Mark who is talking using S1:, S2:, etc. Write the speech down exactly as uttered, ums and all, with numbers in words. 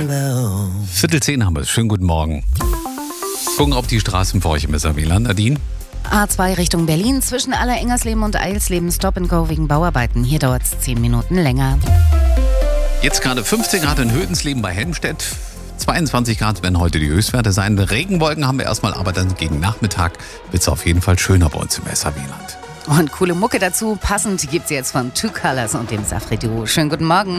S1: Viertel zehn haben wir es. Schönen guten Morgen. Gucken, ob die Straßen für euch im Messer wählen. Nadine?
S2: A zwei Richtung Berlin, zwischen Aller-Engersleben und Eilsleben Stop and Go wegen Bauarbeiten. Hier dauert es zehn Minuten länger.
S1: Jetzt gerade fünfzehn Grad in Hödensleben bei Helmstedt. zweiundzwanzig Grad werden heute die Höchstwerte sein. Regenwolken haben wir erstmal, aber dann gegen Nachmittag wird es auf jeden Fall schöner bei uns im S H W-Land.
S2: Und coole Mucke dazu, passend gibt's jetzt von Two Colors und dem Safri Duo. Schönen guten Morgen.